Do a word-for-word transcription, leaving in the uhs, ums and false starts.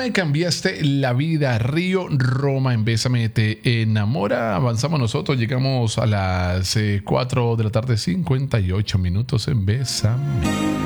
me cambiaste la vida. Río Roma en Bésame te enamora. Avanzamos nosotros, llegamos a las eh, cuatro de la tarde, cincuenta y ocho minutos en Bésame.